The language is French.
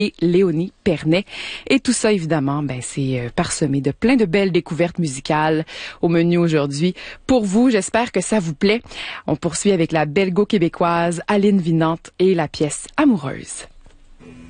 et Léonie Pernet. Et tout ça, évidemment, c'est parsemé de plein de belles découvertes musicales au menu aujourd'hui. Pour vous, j'espère que ça vous plaît. On poursuit avec la belgo-québécoise Aline Vinante et la pièce Amoureuse.